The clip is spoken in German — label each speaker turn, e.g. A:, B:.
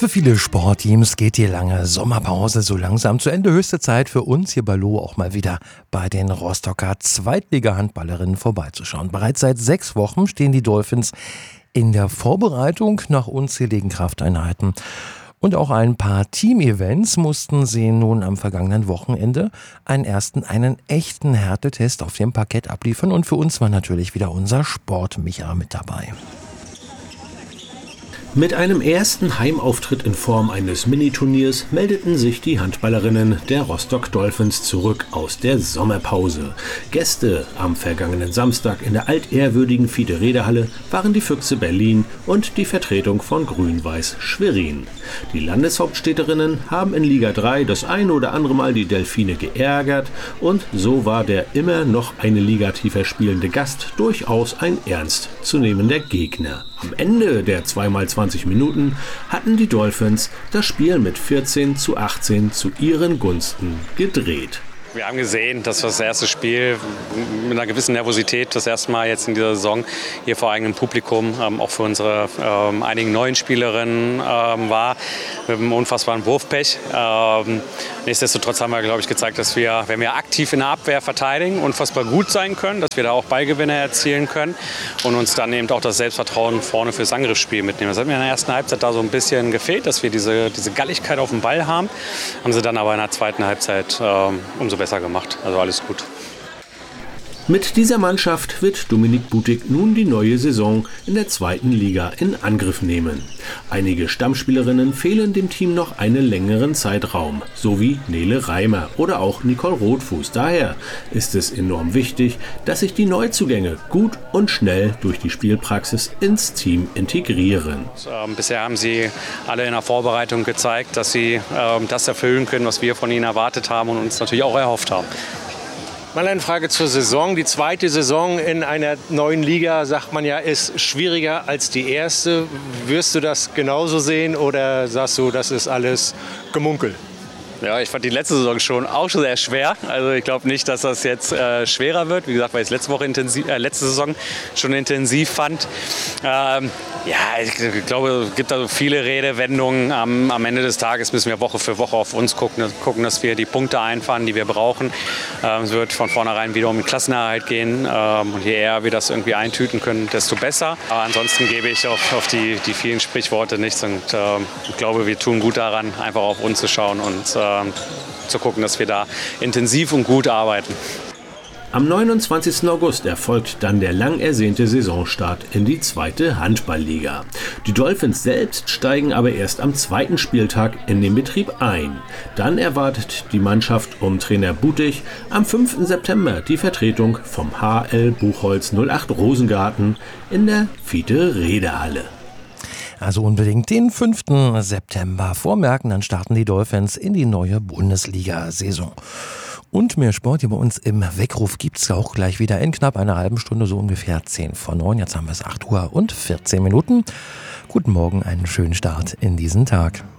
A: Für viele Sportteams geht die lange Sommerpause so langsam zu Ende. Höchste Zeit für uns hier bei Loh auch mal wieder bei den Rostocker Zweitliga-Handballerinnen vorbeizuschauen. Bereits seit 6 Wochen stehen die Dolphins in der Vorbereitung nach unzähligen Krafteinheiten. Und auch ein paar Team-Events mussten sie nun am vergangenen Wochenende einen echten Härtetest auf dem Parkett abliefern. Und für uns war natürlich wieder unser Sportmicha mit dabei.
B: Mit einem ersten Heimauftritt in Form eines Miniturniers meldeten sich die Handballerinnen der Rostock Dolphins zurück aus der Sommerpause. Gäste am vergangenen Samstag in der altehrwürdigen Fiete-Rede-Halle waren die Füchse Berlin und die Vertretung von Grün-Weiß Schwerin. Die Landeshauptstädterinnen haben in Liga 3 das eine oder andere Mal die Delfine geärgert und so war der immer noch eine Liga tiefer spielende Gast durchaus ein ernstzunehmender Gegner. Am Ende der 2x20 Minuten hatten die Dolphins das Spiel mit 14:18 zu ihren Gunsten gedreht.
C: Wir haben gesehen, dass das erste Spiel mit einer gewissen Nervosität das erste Mal jetzt in dieser Saison hier vor eigenem Publikum, auch für unsere einigen neuen Spielerinnen war, mit einem unfassbaren Wurfpech. Nichtsdestotrotz haben wir, glaube ich, gezeigt, dass wir, wenn wir aktiv in der Abwehr verteidigen, unfassbar gut sein können, dass wir da auch Ballgewinne erzielen können und uns dann eben auch das Selbstvertrauen vorne fürs Angriffsspiel mitnehmen. Das hat mir in der ersten Halbzeit da so ein bisschen gefehlt, dass wir diese Galligkeit auf dem Ball haben sie dann aber in der zweiten Halbzeit umso besser gemacht. Also alles gut.
B: Mit dieser Mannschaft wird Dominique Butig nun die neue Saison in der zweiten Liga in Angriff nehmen. Einige Stammspielerinnen fehlen dem Team noch einen längeren Zeitraum, so wie Nele Reimer oder auch Nicole Rothfuß. Daher ist es enorm wichtig, dass sich die Neuzugänge gut und schnell durch die Spielpraxis ins Team integrieren.
C: Bisher haben sie alle in der Vorbereitung gezeigt, dass sie das erfüllen können, was wir von ihnen erwartet haben und uns natürlich auch erhofft haben.
D: Mal eine Frage zur Saison. Die zweite Saison in einer neuen Liga, sagt man ja, ist schwieriger als die erste. Wirst du das genauso sehen oder sagst du, das ist alles Gemunkel?
C: Ja, ich fand die letzte Saison schon sehr schwer. Also ich glaube nicht, dass das jetzt schwerer wird. Wie gesagt, weil ich es letzte Saison schon intensiv fand. Ich glaube, es gibt da so viele Redewendungen. Am Ende des Tages müssen wir Woche für Woche auf uns gucken, dass wir die Punkte einfahren, die wir brauchen. Es wird von vornherein wieder um den Klassenerhalt gehen. Und je eher wir das irgendwie eintüten können, desto besser. Aber ansonsten gebe ich auf die vielen Sprichworte nichts. Und ich glaube, wir tun gut daran, einfach auf uns zu schauen und zu gucken, dass wir da intensiv und gut arbeiten.
B: Am 29. August erfolgt dann der lang ersehnte Saisonstart in die zweite Handballliga. Die Dolphins selbst steigen aber erst am zweiten Spieltag in den Betrieb ein. Dann erwartet die Mannschaft um Trainer Butig am 5. September die Vertretung vom HL Buchholz 08 Rosengarten in der Fiete-Rede-Halle.
A: Also unbedingt den 5. September vormerken, dann starten die Dolphins in die neue Bundesliga-Saison. Und mehr Sport hier bei uns im Weckruf gibt es auch gleich wieder in knapp einer halben Stunde, so ungefähr 10:09. Jetzt haben wir es 8:14 Uhr. Guten Morgen, einen schönen Start in diesen Tag.